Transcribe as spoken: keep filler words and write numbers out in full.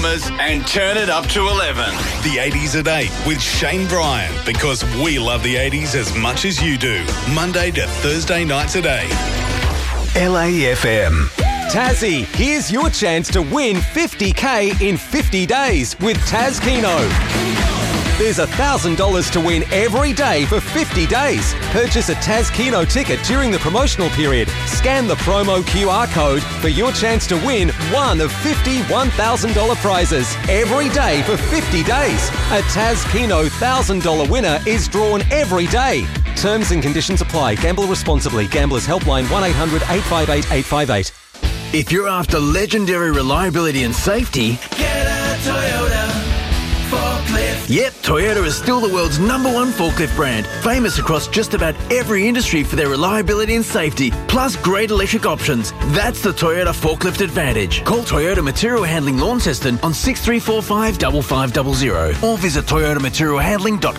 And turn it up to eleven. The eighties at eight with Shane Bryan, because we love the eighties as much as you do. Monday to Thursday nights at eight. L A F M. Tassie, here's your chance to win fifty K in fifty days with Taz Keno. There's one thousand dollars to win every day for fifty days. Purchase a Taz Keno ticket during the promotional period. Scan the promo Q R code for your chance to win one of fifty one thousand dollars prizes every day for fifty days. A Taz Keno one thousand dollars winner is drawn every day. Terms and conditions apply. Gamble responsibly. Gamblers Helpline one eight hundred eight five eight eight five eight. If you're after legendary reliability and safety, get a Toyota forklift. Yep, Toyota is still the world's number one forklift brand, famous across just about every industry for their reliability and safety, plus great electric options. That's the Toyota Forklift Advantage. Call Toyota Material Handling Launceston on six three four five five five zero zero or visit toyota material handling dot com.